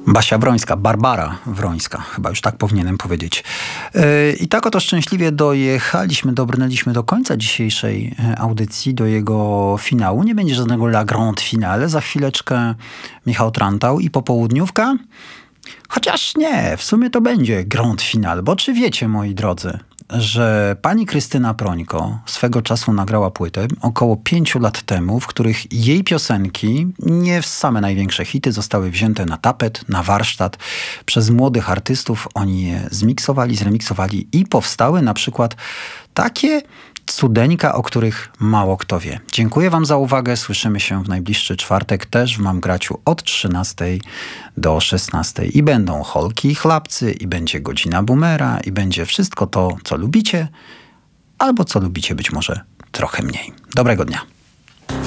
Basia Wrońska, Barbara Wrońska, chyba już tak powinienem powiedzieć. I tak oto szczęśliwie dobrnęliśmy do końca dzisiejszej audycji, do jego finału. Nie będzie żadnego La Grande Finale. Za chwileczkę Michał Trantał i popołudniówka. Chociaż nie, w sumie to będzie Grand Finale, bo czy wiecie, moi drodzy, że pani Krystyna Prońko swego czasu nagrała płytę około 5 lat temu, w których jej piosenki, nie same największe hity, zostały wzięte na tapet, na warsztat przez młodych artystów. Oni je zmiksowali, zremiksowali i powstały na przykład takie cudeńka, o których mało kto wie. Dziękuję wam za uwagę. Słyszymy się w najbliższy czwartek też w Mam Graciu od 13 do 16. I będą Holki i Chlapcy, i będzie Godzina Boomera, i będzie wszystko to, co lubicie, albo co lubicie być może trochę mniej. Dobrego dnia.